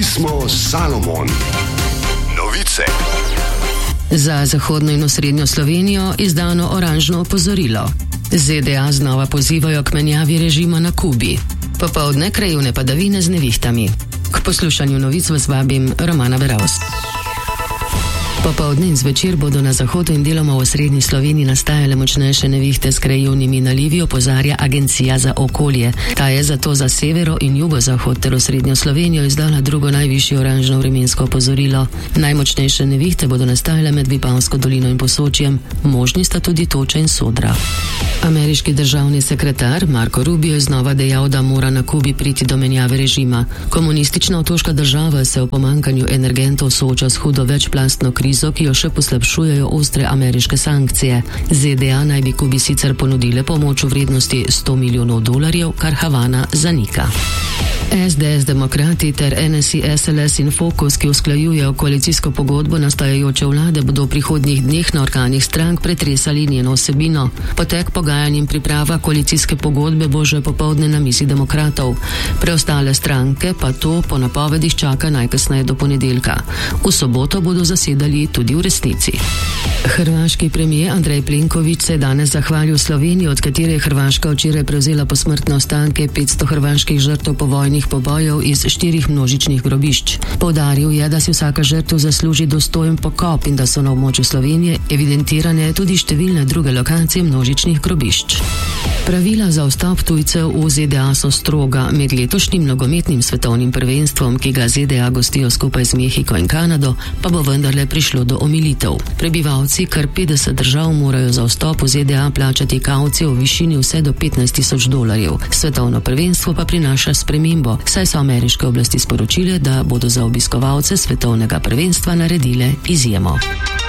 smo Salomon. Novice. Za zahodno in osrednjo Slovenijo izdano oranžno opozorilo. ZDA znova pozivajo k menjavi režima na Kubi. Popoldne krajevne padavine z nevihtami. K poslušanju novic vas vabim Romana Beravs. Popoldne in zvečer bodo na zahodu in deloma v osrednji Sloveniji nastajale močnejše nevihte s krajevnimi nalivi, opozarja Agencija za okolje. Ta je zato za severo in jugozahod ter osrednjo Slovenijo izdala drugo najvišje oranžno vremensko opozorilo. Najmočnejše nevihte bodo nastajale med Vipavsko dolino in Posočjem, možni sta tudi toča in sodra. Ameriški državni sekretar Marco Rubio je znova dejal, da mora na Kubi priti do menjave režima. Komunistična otoška država se v pomanjkanju energentov sooča s hudo večplastno krizo, ki jo še poslabšujejo ostre ameriške sankcije. ZDA naj bi Kubi sicer ponudile pomoč v vrednosti $100 milijonov, kar Havana zanika. SDS Demokrati ter NSI, SLS in Fokus, ki usklajujejo koalicijsko pogodbo nastajajoče vlade, bodo v prihodnjih dneh na organih strank pretresali njeno vsebino. Potek pogajanj in priprava koalicijske pogodbe bo že popoldne na mizi demokratov. Preostale stranke pa to po napovedih čaka najkasneje do ponedeljka. V soboto bodo zasedali tudi v resnici. Hrvaški premijer Andrej Plenković se je danes zahvalil Sloveniji, od katere je Hrvaška včeraj prevzela posmrtne ostanke 500 hrvaških žrtev povojnih pobojev iz 4 množičnih grobišč. Poudaril je, da si vsaka žrtev zasluži dostojen pokop in da so na območju Slovenije evidentirane tudi številne druge lokacije množičnih grobišč. Pravila za vstop tujcev v ZDA so stroga. Med letošnjim nogometnim svetovnim prvenstvom, ki ga ZDA gostijo skupaj z Mehiko in Kanado, pa bo vendarle prišlo do omilitev. Prebivalci kar 50 držav morajo za vstop v ZDA plačati kavcijo v višini vse do $15,000. Svetovno prvenstvo pa prinaša spremembo, saj so ameriške oblasti sporočile, da bodo za obiskovalce svetovnega prvenstva naredile izjemo.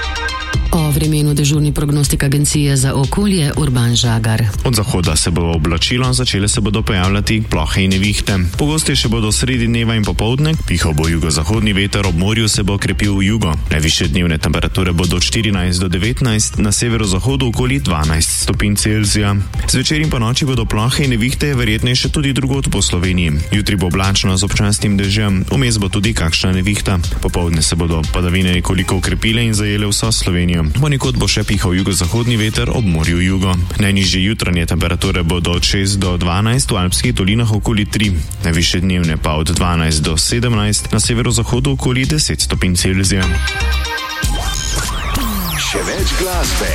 O vremenu dežurni prognostik Agencije za okolje Urban Žagar. Od zahoda se bo oblačilo, začele se bodo pojavljati plohe in nevihte. Pogosteje bodo sredi dneva in popoldne, pihal bo jugozahodni veter, ob morju se bo krepil v jugo. Najvišje dnevne temperature bodo od 14 do 19, na severozahodu okoli 12 stopinj Celzija. Zvečer in po noči bodo plohe in nevihte verjetnejše tudi drugod po Sloveniji. Jutri bo oblačno z občasnim dežjem, vmes bo tudi kakšna nevihta. Popoldne se bodo padavine nekoliko ukrepile in zajele vso Slovenijo. Ponekod bo še pihal jugozahodni veter, ob morju jugo. Najnižje jutranje temperature bodo od 6 do 12, v alpskih dolinah okoli 3. Najvišje dnevne pa od 12 do 17, na severozahodu okoli 10 stopinj Celzija. Še več glasbe.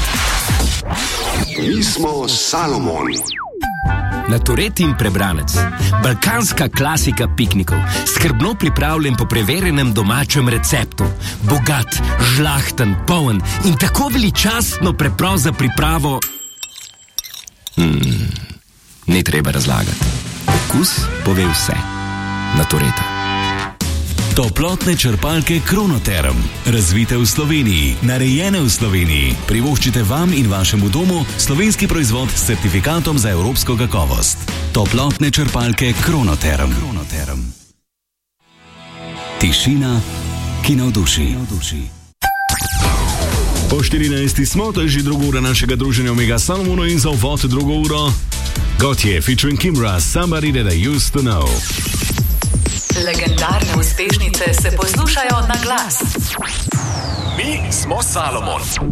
Mi smo Salomon. Latoret in prebranec. Balkanska klasika piknikov. Skrbno pripravljen po preverjenem domačem receptu. Bogat, žlahten, poln in tako veličastno preprost za pripravo. Ni treba razlagati. Okus pove vse. Latoreta. Toplotne črpalke Kronoterm. Razvite v Sloveniji, narejene v Sloveniji. Privoščite vam in vašemu domu slovenski proizvod s certifikatom za evropsko kakovost. Toplotne črpalke Kronoterm. Tišina, ki navduši. Po 14. smo, to je že druga ura našega druženja Omega Salomonu in za uvod drugo uro Gotye featuring Kimra, Somebody That I Used To Know. Legendarne uspešnice se poslušajo na glas. Mi smo Salomon.